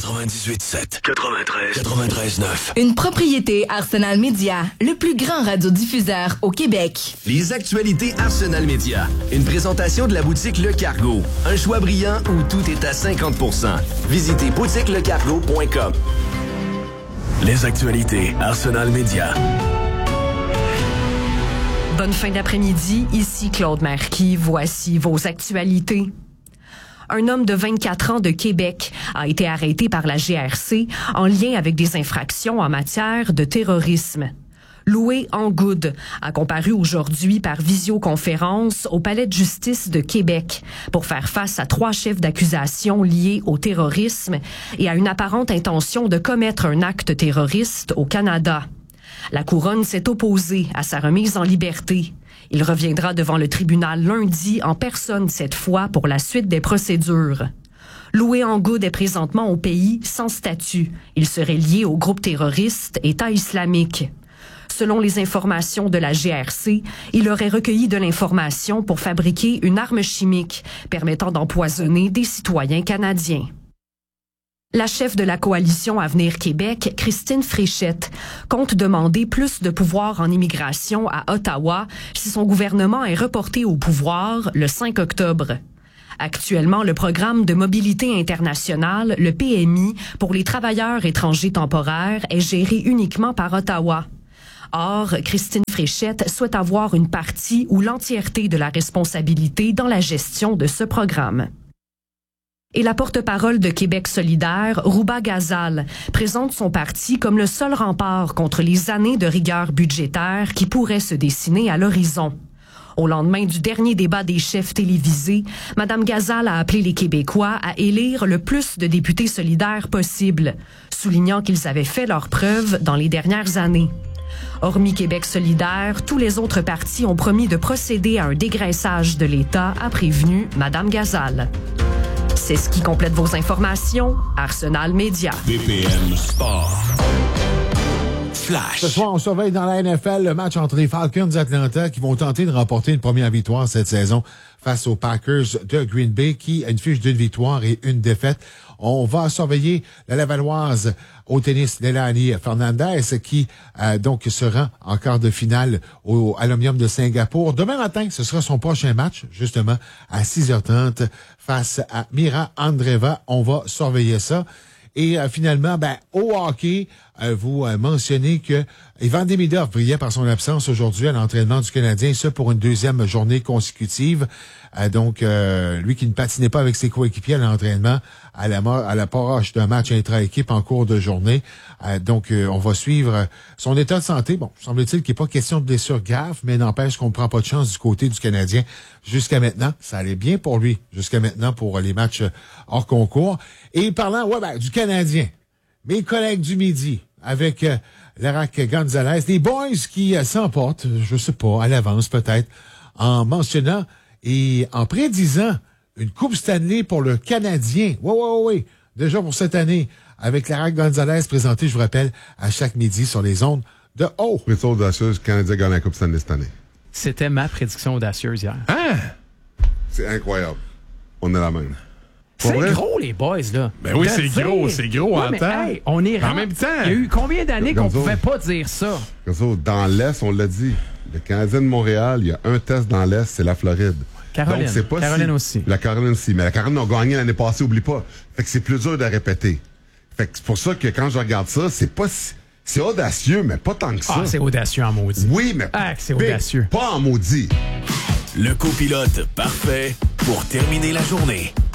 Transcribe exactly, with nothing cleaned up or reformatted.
quatre-vingt-dix-huit sept, quatre-vingt-treize, quatre-vingt-treize neuf. Une propriété Arsenal Média, le plus grand radiodiffuseur au Québec. Les actualités Arsenal Média. Une présentation de la boutique Le Cargo. Un choix brillant où tout est à cinquante pour cent. Visitez boutique le cargo point com. Les actualités Arsenal Média. Bonne fin d'après-midi, ici Claude Marquis. Voici vos actualités. Un homme de vingt-quatre ans de Québec a été arrêté par la G R C en lien avec des infractions en matière de terrorisme. Loué Angoud a comparu aujourd'hui par visioconférence au Palais de justice de Québec pour faire face à trois chefs d'accusation liés au terrorisme et à une apparente intention de commettre un acte terroriste au Canada. La couronne s'est opposée à sa remise en liberté. Il reviendra devant le tribunal lundi en personne cette fois pour la suite des procédures. Loué Angoud est présentement au pays sans statut. Il serait lié au groupe terroriste État islamique. Selon les informations de la G R C, il aurait recueilli de l'information pour fabriquer une arme chimique permettant d'empoisonner des citoyens canadiens. La chef de la coalition Avenir Québec, Christine Fréchette, compte demander plus de pouvoir en immigration à Ottawa si son gouvernement est reporté au pouvoir le cinq octobre. Actuellement, le programme de mobilité internationale, le P M I, pour les travailleurs étrangers temporaires est géré uniquement par Ottawa. Or, Christine Fréchette souhaite avoir une partie ou l'entièreté de la responsabilité dans la gestion de ce programme. Et la porte-parole de Québec solidaire, Rouba Ghazal, présente son parti comme le seul rempart contre les années de rigueur budgétaire qui pourraient se dessiner à l'horizon. Au lendemain du dernier débat des chefs télévisés, Mme Ghazal a appelé les Québécois à élire le plus de députés solidaires possible, soulignant qu'ils avaient fait leurs preuves dans les dernières années. Hormis Québec solidaire, tous les autres partis ont promis de procéder à un dégraissage de l'État, a prévenu Mme Ghazal. C'est ce qui complète vos informations. Arsenal Média. B P M Sport. Flash. Ce soir, on surveille dans la N F L le match entre les Falcons d'Atlanta qui vont tenter de remporter une première victoire cette saison face aux Packers de Green Bay qui a une fiche d'une victoire et une défaite. On va surveiller la Lavalloise au tennis, Leilani Fernandez, qui euh, donc se rend en quart de finale au Alumnium de Singapour. Demain matin, ce sera son prochain match, justement, à six heures trente, face à Mira Andreeva. On va surveiller ça. Et euh, finalement, ben, au hockey, euh, vous euh, mentionnez que Ivan Demidov brillait par son absence aujourd'hui à l'entraînement du Canadien, ça pour une deuxième journée consécutive. Euh, donc, euh, lui qui ne patinait pas avec ses coéquipiers à l'entraînement, à la à l'approche d'un match intra-équipe en cours de journée. Euh, donc, euh, on va suivre son état de santé. Bon, semble-t-il qu'il n'y ait pas question de blessure grave, mais n'empêche qu'on ne prend pas de chance du côté du Canadien jusqu'à maintenant. Ça allait bien pour lui jusqu'à maintenant pour les matchs hors concours. Et parlant, ouais, ben, du Canadien, mes collègues du Midi, avec euh, Larac Gonzalez, les boys qui euh, s'emportent, je sais pas, à l'avance peut-être, en mentionnant et en prédisant une Coupe Stanley pour le Canadien. Oui, oui, oui, déjà pour cette année, avec Larac Gonzalez présenté, je vous rappelle, à chaque midi sur les ondes de haut. Prédiction audacieuse, Canadien gagne la Coupe Stanley cette année. C'était ma prédiction audacieuse hier. Hein? C'est incroyable. On est la même. C'est gros, les boys, là. Ben oui, de c'est dire... gros, c'est gros ouais, en mais, temps. Hey, on est en même temps. Il y a eu combien d'années qu'on Gonzo, pouvait pas dire ça? Gonzo, dans l'Est, on l'a dit. Le Canadien de Montréal, il y a un test dans l'Est, c'est la Floride. Caroline. Donc, c'est pas Caroline si... aussi. La Caroline aussi. Mais la Caroline a gagné l'année passée, oublie pas. Fait que c'est plus dur de répéter. Fait que c'est pour ça que quand je regarde ça, c'est pas si... C'est audacieux, mais pas tant que ça. Ah, c'est audacieux en maudit. Oui, mais ah, c'est mais audacieux. Pas en maudit. Le copilote parfait pour terminer la journée.